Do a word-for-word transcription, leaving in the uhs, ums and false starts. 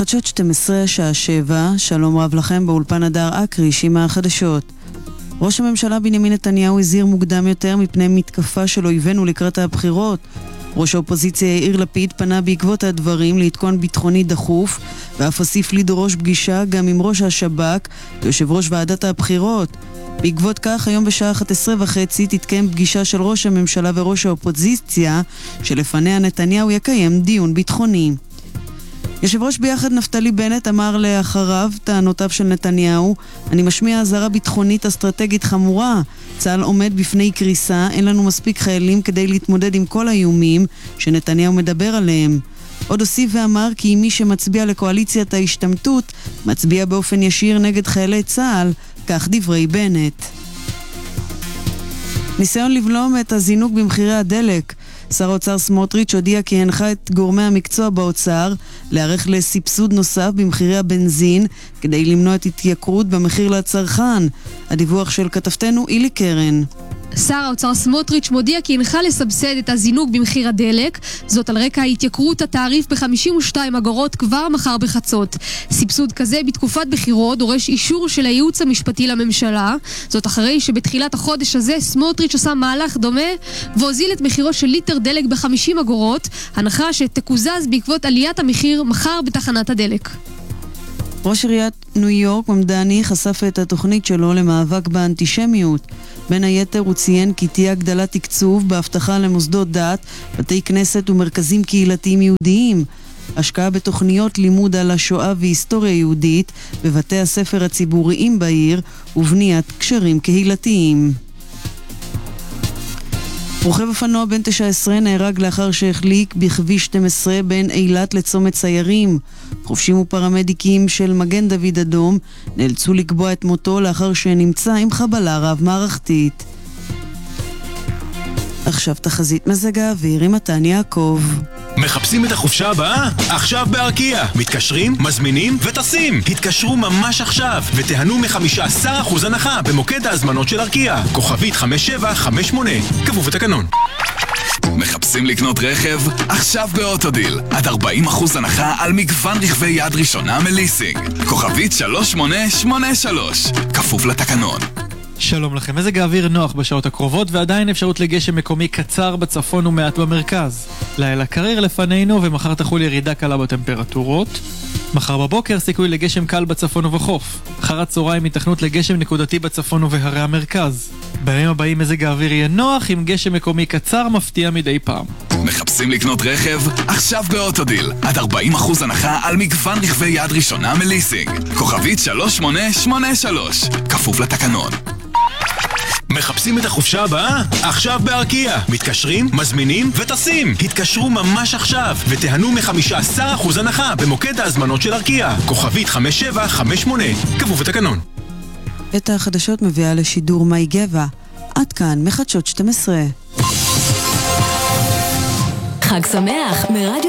חדשות שתים עשרה, שעה שבע, שלום רב לכם, באולפן הדר אקריש עם החדשות. ראש הממשלה בנימין נתניהו הזהיר מוקדם יותר מפני מתקפה של אויבינו לקראת הבחירות. ראש האופוזיציה יאיר לפיד פנה בעקבות הדברים להתכון ביטחוני דחוף, ואף הוסיף לדרוש פגישה גם עם ראש השב"כ ויושב ראש ועדת הבחירות. בעקבות כך, היום בשעה אחת עשרה וחצי תתקיים פגישה של ראש הממשלה וראש האופוזיציה, שלפניה נתניהו יקיים דיון ביטחוני. יושב ראש ביחד נפתלי בנט אמר לאחריו טענותיו של נתניהו, אני משמיע אזהרה ביטחונית אסטרטגית חמורה, צה"ל עומד בפני קריסה, אין לנו מספיק חיילים כדי להתמודד עם כל האיומים שנתניהו מדבר עליהם. עוד הוסיף ואמר כי מי שמצביע לקואליציית ההשתמטות מצביע באופן ישיר נגד חיילי צה"ל, כך דברי בנט. ניסיון לבלום את הזינוק במחירי הדלק. שר האוצר סמוטריץ' הודיע כי הנחה את גורמי המקצוע באוצר להיערך לסבסוד נוסף במחירי הבנזין כדי למנוע את התייקרות במחיר לצרכן. הדיווח של כתבתנו אילי קרן. שר האוצר סמוטריץ' מודיע כי הנחה לסבסד את הזינוק במחיר הדלק, זאת על רקע התייקרות התעריף ב-חמישים ושתיים אגורות כבר מחר בחצות. סבסוד כזה בתקופת בחירות דורש אישור של הייעוץ המשפטי לממשלה, זאת אחרי שבתחילת החודש הזה סמוטריץ' עשה מהלך דומה והוזיל את מחירו של ליטר דלק ב-חמישים אגורות, הנחה שתקוזז בעקבות עליית המחיר מחר בתחנת הדלק. ראש עיריית ניו יורק ממדני חשף את התוכנית שלו למאבק באנטישמיות. בין היתר הוא ציין כי תהיה הגדלת תקצוב בהבטחה למוסדות דת, בתי כנסת ומרכזים קהילתיים יהודיים, השקעה בתוכניות לימוד על השואה והיסטוריה יהודית בבתי הספר הציבוריים בעיר ובניית קשרים קהילתיים. רוכב אופנוע בן תשע עשרה נהרג לאחר שהחליק בכביש שתים עשרה בין אילת לצומת ציירים. חובשים ופרמדיקים של מגן דוד אדום נאלצו לקבוע את מותו לאחר שנמצא עם חבלה רב מערכתית. עכשיו תחזית מזג האוויר עם מתן יעקב. מחפשים את החופשה הבאה? עכשיו בארקיע. מתקשרים, מזמינים וטסים. התקשרו ממש עכשיו ותיהנו מ-חמישה עשר אחוז הנחה במוקד ההזמנות של ארקיע. כוכבית חמש שבע חמש שמונה. כפוף לתקנון. מחפשים לקנות רכב? עכשיו באוטודיל. עד ארבעים אחוז הנחה על מגוון רכבי יד ראשונה מליסינג. כוכבית שלוש שמונה שמונה שלוש. כפוף לתקנון. שלום לכם, מזג האוויר נוח בשעות הקרובות ועדיין אפשרות לגשם מקומי קצר בצפון ומעט במרכז. לילה קריר לפנינו ומחר תחול ירידה קלה בטמפרטורות. מחר בבוקר סיכוי לגשם קל בצפון ובחוף. אחר הצהריים התכנות לגשם נקודתי בצפון ובהרי המרכז. בימים הבאים מזג האוויר יהיה נוח עם גשם מקומי קצר מפתיע מדי פעם. מחפשים לקנות רכב? עכשיו באוטודיל. עד ארבעים אחוז הנחה על מגוון רכבי יד ראשונה מליסינג. כוכבית שלוש שמונה שמונה שלוש. כפוף לתקנון. מחפשים את החופשה הבאה? עכשיו בארקיע. מתקשרים, מזמינים וטסים. התקשרו ממש עכשיו ותיהנו מ-חמישה עשר אחוז הנחה במוקד ההזמנות של ארקיע. כוכבית חמש שבע חמש שמונה. כפוף לתקנון. את החדשות מביאה לשידור מאי גבע. עד כאן מחדשות שתים עשרה. חג שמח מרדיו